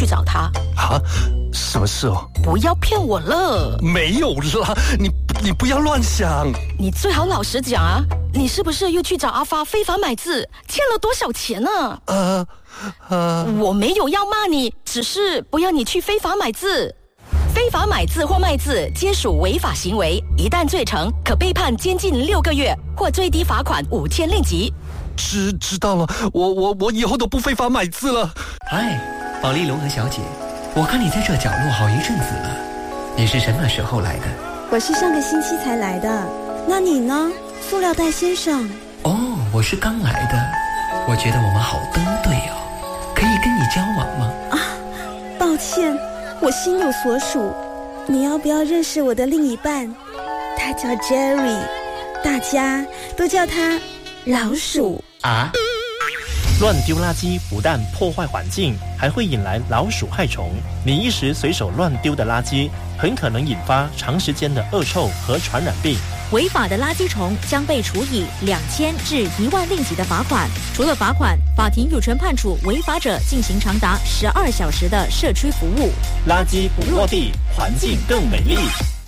去找他。 啊？什么事哦？ 不要骗我了。 没有啦，你不要乱想。 你最好老实讲啊，你是不是又去找阿发非法买字，欠了多少钱呢？我没有要骂你，只是不要你去非法买字。非法买字或卖字皆属违法行为，一旦罪成，可被判监禁6个月或最低罚款5000令吉。 知道了，我以后都不非法买字了。 嗨，保利龙和小姐，我看你在这角落好一阵子了，你是什么时候来的？ 我是上个星期才来的。那你呢，塑料袋先生？ 哦，我是刚来的。我觉得我们好登对哦，可以跟你交往吗？ 啊，抱歉，我心有所属。你要不要认识我的另一半？他叫 Jerry， 大家都叫他老鼠啊。 乱丢垃圾不但破坏环境，还会引来老鼠害虫。你一时随手乱丢的垃圾，很可能引发长时间的恶臭和传染病。 违法的垃圾虫将被处以2000至1万令吉的罚款。除了罚款，法庭有权判处违法者进行长达12小时的社区服务。 垃圾不落地，环境更美丽。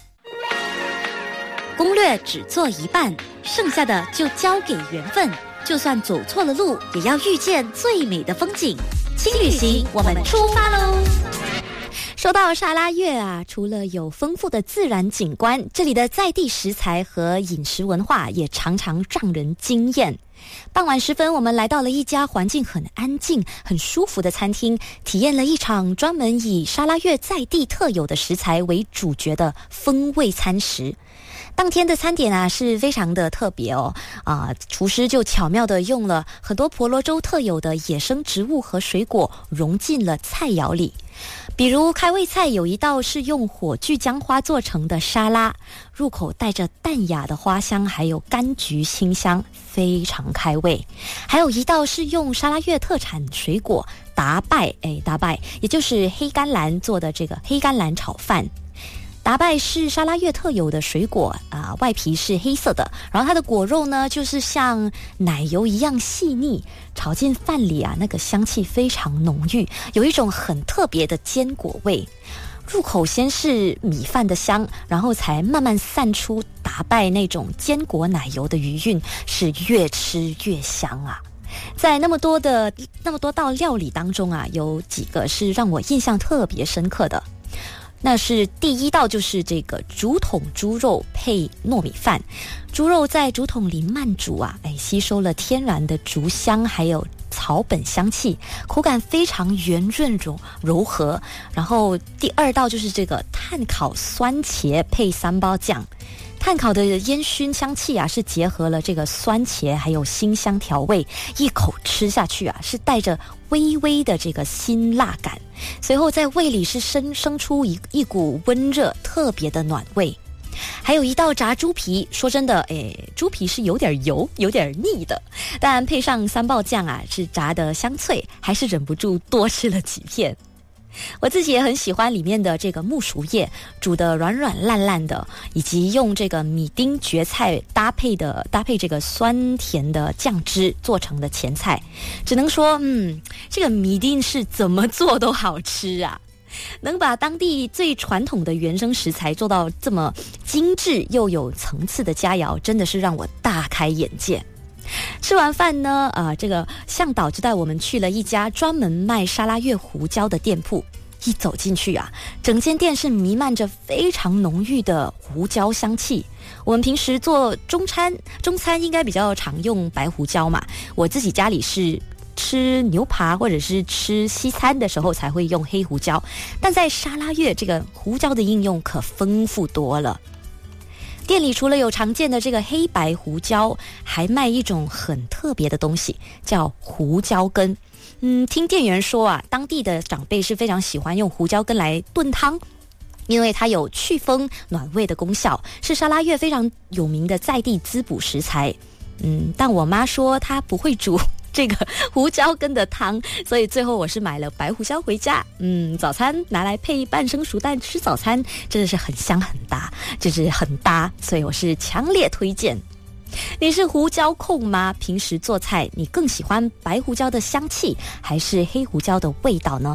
攻略只做一半，剩下的就交给缘分。就算走错了路，也要遇见最美的风景。轻旅行，我们出发喽！说到沙拉越啊，除了有丰富的自然景观，这里的在地食材和饮食文化也常常让人惊艳。傍晚时分，我们来到了一家环境很安静、很舒服的餐厅，体验了一场专门以沙拉越在地特有的食材为主角的风味餐食。当天的餐点啊是非常的特别哦，厨师就巧妙地用了很多婆罗洲特有的野生植物和水果融进了菜肴里。比如开胃菜有一道是用火炬姜花做成的沙拉，入口带着淡雅的花香，还有柑橘清香，非常开胃。还有一道是用沙拉越特产水果达拜也就是黑甘蓝做的这个黑甘蓝炒饭。达拜是沙拉越特有的水果外皮是黑色的，然后它的果肉呢就是像奶油一样细腻，炒进饭里啊，那个香气非常浓郁，有一种很特别的坚果味。入口先是米饭的香，然后才慢慢散出达拜那种坚果奶油的余韵，是越吃越香啊。在那么多道料理当中啊，有几个是让我印象特别深刻的。那是第一道，就是这个竹筒猪肉配糯米饭。猪肉在竹筒里慢煮啊，吸收了天然的竹香还有草本香气，口感非常圆润柔和。然后第二道就是这个炭烤酸茄配三包酱。炭烤的烟熏香气啊，是结合了这个酸茄还有辛香调味，一口吃下去啊，是带着微微的这个辛辣感，随后在胃里是生出一股温热，特别的暖胃。还有一道炸猪皮，说真的，猪皮是有点油，有点腻的，但配上三爆酱啊，是炸得香脆，还是忍不住多吃了几片。我自己也很喜欢里面的这个木薯叶，煮得软软烂烂的，以及用这个米丁蕨菜搭配这个酸甜的酱汁做成的前菜。只能说这个米丁是怎么做都好吃啊，能把当地最传统的原生食材做到这么精致又有层次的佳肴，真的是让我大开眼界。吃完饭呢，这个向导就带我们去了一家专门卖沙拉越胡椒的店铺。一走进去啊，整间店是弥漫着非常浓郁的胡椒香气。我们平时做中餐应该比较常用白胡椒嘛，我自己家里是吃牛扒或者是吃西餐的时候才会用黑胡椒，但在沙拉越这个胡椒的应用可丰富多了。店里除了有常见的这个黑白胡椒，还卖一种很特别的东西，叫胡椒根。听店员说啊，当地的长辈是非常喜欢用胡椒根来炖汤，因为它有祛风暖胃的功效，是沙拉越非常有名的在地滋补食材。但我妈说她不会煮这个胡椒根的汤，所以最后我是买了白胡椒回家。早餐拿来配半生熟蛋吃早餐，真的是很香很搭，就是很搭，所以我是强烈推荐。你是胡椒控吗？平时做菜你更喜欢白胡椒的香气还是黑胡椒的味道呢？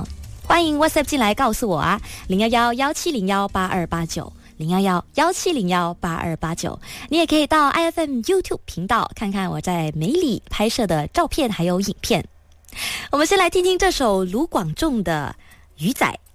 欢迎 WhatsApp 进来告诉我啊，011-1701-8289，011-1701-8289。你也可以到 IFM YouTube 频道看看我在梅里拍摄的照片还有影片。我们先来听听这首卢广仲的《鱼仔》。